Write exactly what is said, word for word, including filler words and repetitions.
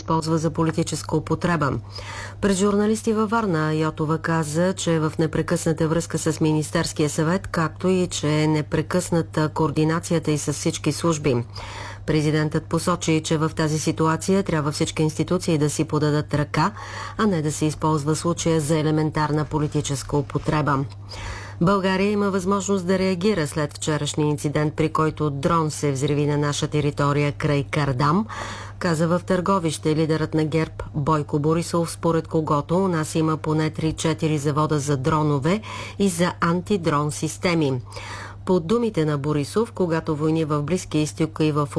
използва за политическа употреба. Пред журналисти във Варна Йотова каза, че е в непрекъсната връзка с Министерския съвет, както и че е непрекъсната координацията и с всички служби. Президентът посочи, че в тази ситуация трябва всички институции да си подадат ръка, а не да се използва случая за елементарна политическа употреба. България има възможност да реагира след вчерашния инцидент, при който дрон се взриви на наша територия край Кардам, каза в Търговище лидерът на ГЕРБ Бойко Борисов, според когото у нас има поне три-четири завода за дронове и за антидрон системи. По думите на Борисов, когато войни в Близкия изток и в